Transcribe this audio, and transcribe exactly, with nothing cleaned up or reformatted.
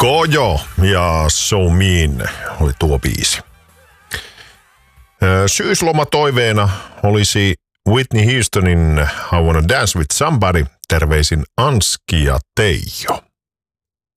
Kojo ja So Mean oli tuo biisi. Syyslomatoiveena olisi Whitney Houstonin I Wanna Dance With Somebody. Terveisin Anski ja Teijo.